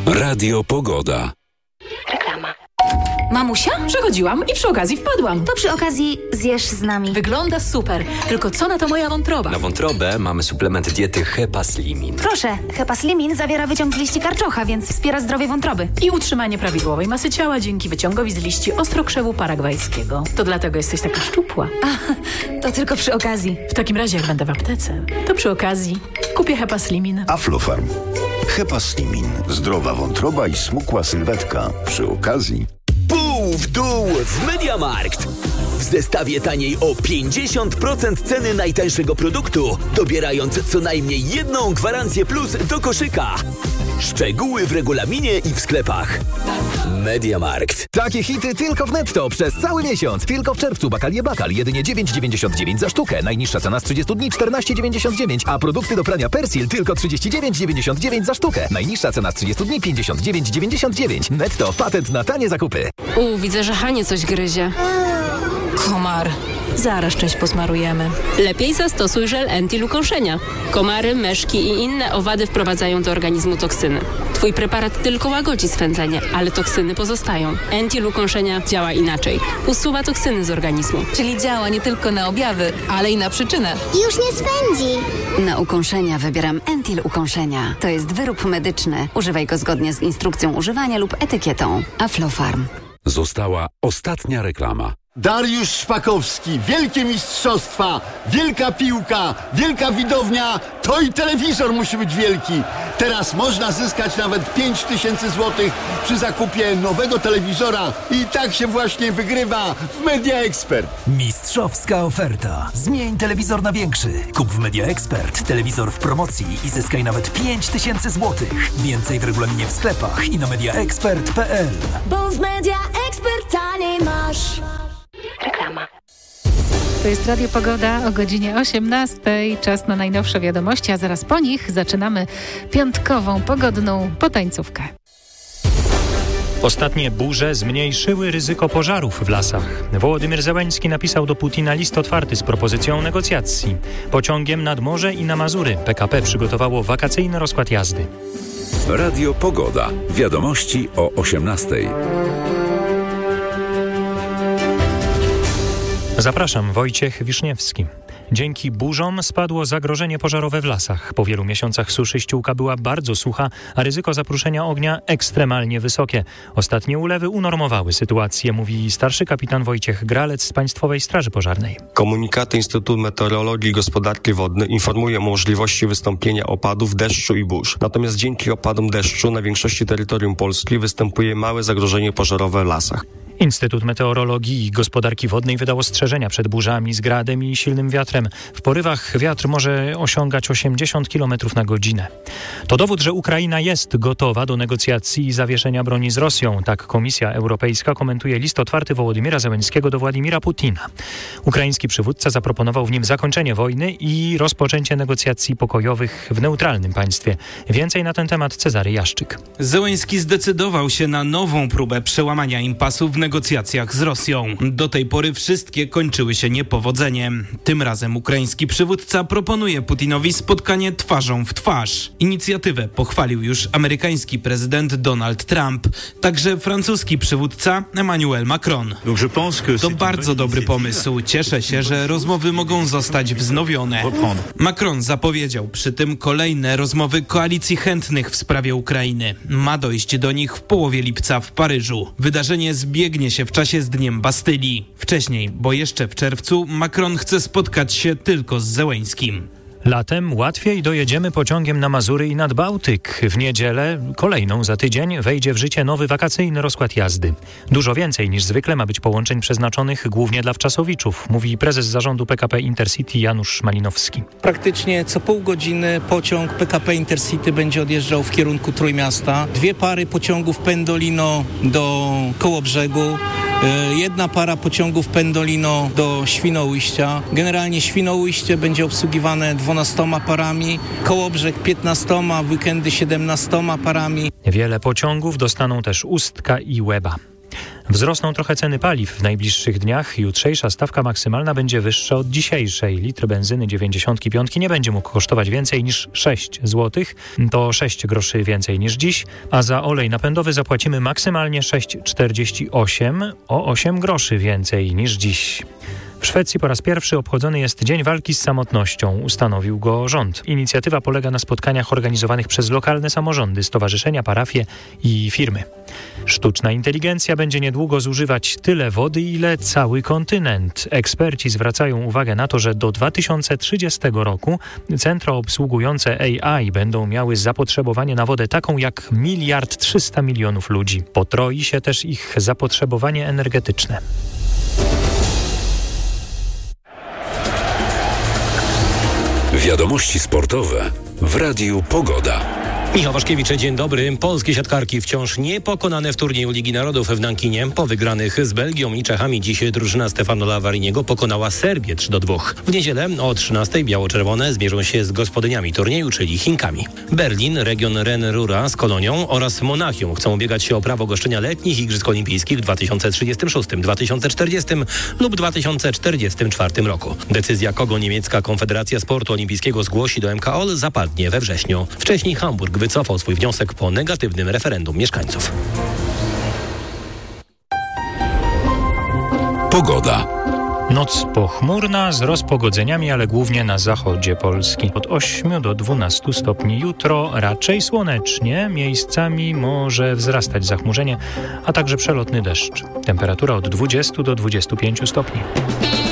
Radio Pogoda. Reklama. Mamusia? Przechodziłam i przy okazji wpadłam. To przy okazji zjesz z nami. Wygląda super, tylko co na to moja wątroba? Na wątrobę mamy suplement diety Hepaslimin. Proszę, Hepaslimin zawiera wyciąg z liści karczocha, więc wspiera zdrowie wątroby. I utrzymanie prawidłowej masy ciała dzięki wyciągowi z liści ostrokrzewu paragwajskiego. To dlatego jesteś taka szczupła. To tylko przy okazji. W takim razie, jak będę w aptece, to przy okazji kupię Hepaslimin. Aflofarm. Hepaslimin. Zdrowa wątroba i smukła sylwetka. Przy okazji... Pół w dół w MediaMarkt. W zestawie taniej o 50% ceny najtańszego produktu, dobierając co najmniej jedną gwarancję plus do koszyka. Szczegóły w regulaminie i w sklepach. MediaMarkt. Takie hity tylko w Netto przez cały miesiąc. Tylko w czerwcu Bakalie Bakal jedynie 9,99 za sztukę. Najniższa cena z 30 dni 14,99, a produkty do prania Persil tylko 39,99 za sztukę. Najniższa cena z 30 dni 59,99. Netto, patent na tanie zakupy. Widzę, że Hanie coś gryzie. Komar. Zaraz część posmarujemy. Lepiej zastosuj żel Entil ukąszenia. Komary, myszki i inne owady wprowadzają do organizmu toksyny. Twój preparat tylko łagodzi swędzenie, ale toksyny pozostają. Entil ukąszenia działa inaczej. Usuwa toksyny z organizmu. Czyli działa nie tylko na objawy, ale i na przyczynę. Już nie swędzi. Na ukąszenia wybieram Entil ukąszenia. To jest wyrób medyczny. Używaj go zgodnie z instrukcją używania lub etykietą. Aflofarm. Została ostatnia reklama. Dariusz Szpakowski, wielkie mistrzostwa, wielka piłka, wielka widownia, to i telewizor musi być wielki. Teraz można zyskać nawet 5000 zł przy zakupie nowego telewizora i tak się właśnie wygrywa w Media Expert. Mistrzowska oferta. Zmień telewizor na większy. Kup w Media Expert telewizor w promocji i zyskaj nawet 5000 zł. Więcej w regulaminie w sklepach i na mediaexpert.pl. Bo w Media Expert taniej masz. Reklama. To jest Radio Pogoda o godzinie 18. Czas na najnowsze wiadomości, a zaraz po nich zaczynamy piątkową, pogodną potańcówkę. Ostatnie burze zmniejszyły ryzyko pożarów w lasach. Wołodymyr Zełenski napisał do Putina list otwarty z propozycją negocjacji. Pociągiem nad morze i na Mazury PKP przygotowało wakacyjny rozkład jazdy. Radio Pogoda. Wiadomości o 18:00. Zapraszam, Wojciech Wiszniewski. Dzięki burzom spadło zagrożenie pożarowe w lasach. Po wielu miesiącach suszy ściółka była bardzo sucha, a ryzyko zapruszenia ognia ekstremalnie wysokie. Ostatnie ulewy unormowały sytuację, mówi starszy kapitan Wojciech Gralec z Państwowej Straży Pożarnej. Komunikaty Instytutu Meteorologii i Gospodarki Wodnej informują o możliwości wystąpienia opadów deszczu i burz. Natomiast dzięki opadom deszczu na większości terytorium Polski występuje małe zagrożenie pożarowe w lasach. Instytut Meteorologii i Gospodarki Wodnej wydał ostrzeżenia przed burzami z gradem i silnym wiatrem. W porywach wiatr może osiągać 80 km na godzinę. To dowód, że Ukraina jest gotowa do negocjacji i zawieszenia broni z Rosją. Tak Komisja Europejska komentuje list otwarty Wołodymyra Zełenskiego do Władimira Putina. Ukraiński przywódca zaproponował w nim zakończenie wojny i rozpoczęcie negocjacji pokojowych w neutralnym państwie. Więcej na ten temat Cezary Jaszczyk. Zełenski zdecydował się na nową próbę przełamania impasu w negocjacjach z Rosją. Do tej pory wszystkie kończyły się niepowodzeniem. Tym razem ukraiński przywódca proponuje Putinowi spotkanie twarzą w twarz. Inicjatywę pochwalił już amerykański prezydent Donald Trump, także francuski przywódca Emmanuel Macron. To bardzo dobry pomysł. Cieszę się, że rozmowy mogą zostać wznowione. Macron zapowiedział przy tym kolejne rozmowy koalicji chętnych w sprawie Ukrainy. Ma dojść do nich w połowie lipca w Paryżu. Wydarzenie zbiegnie się w czasie z Dniem Bastylii. Wcześniej, bo jeszcze w czerwcu, Macron chce spotkać się tylko z Zełenskim. Latem łatwiej dojedziemy pociągiem na Mazury i nad Bałtyk. W niedzielę, kolejną za tydzień, wejdzie w życie nowy wakacyjny rozkład jazdy. Dużo więcej niż zwykle ma być połączeń przeznaczonych głównie dla wczasowiczów, mówi prezes zarządu PKP Intercity Janusz Malinowski. Praktycznie co pół godziny pociąg PKP Intercity będzie odjeżdżał w kierunku Trójmiasta. 2 pary pociągów Pendolino do Kołobrzegu. 1 para pociągów Pendolino do Świnoujścia. Generalnie Świnoujście będzie obsługiwane 12 parami, Kołobrzeg 15, w weekendy 17 parami. Wiele pociągów dostaną też Ustka i Łeba. Wzrosną trochę ceny paliw w najbliższych dniach. Jutrzejsza stawka maksymalna będzie wyższa od dzisiejszej. Litr benzyny 95 nie będzie mógł kosztować więcej niż 6 zł. To 6 groszy więcej niż dziś, a za olej napędowy zapłacimy maksymalnie 6,48, o 8 groszy więcej niż dziś. W Szwecji po raz pierwszy obchodzony jest Dzień Walki z Samotnością. Ustanowił go rząd. Inicjatywa polega na spotkaniach organizowanych przez lokalne samorządy, stowarzyszenia, parafie i firmy. Sztuczna inteligencja będzie niedługo zużywać tyle wody, ile cały kontynent. Eksperci zwracają uwagę na to, że do 2030 roku centra obsługujące AI będą miały zapotrzebowanie na wodę taką jak 1,3 miliarda ludzi. Potroi się też ich zapotrzebowanie energetyczne. Wiadomości sportowe w Radiu Pogoda. Michał Waszkiewicz, dzień dobry. Polskie siatkarki wciąż niepokonane w turnieju Ligi Narodów w Nankinie. Po wygranych z Belgią i Czechami dziś drużyna Stefano Lavariniego pokonała Serbię 3-2. W niedzielę o 13:00 biało-czerwone zmierzą się z gospodyniami turnieju, czyli Chinkami. Berlin, region Ren-Rura z Kolonią oraz Monachium chcą ubiegać się o prawo goszczenia letnich Igrzysk Olimpijskich w 2036, 2040 lub 2044 roku. Decyzja, kogo niemiecka Konfederacja Sportu Olimpijskiego zgłosi do MKOL, zapadnie we wrześniu. Wcześniej Hamburg wycofał swój wniosek po negatywnym referendum mieszkańców. Pogoda. Noc pochmurna z rozpogodzeniami, ale głównie na zachodzie Polski. Od 8 do 12 stopni. Jutro raczej słonecznie, miejscami może wzrastać zachmurzenie, a także przelotny deszcz. Temperatura od 20 do 25 stopni.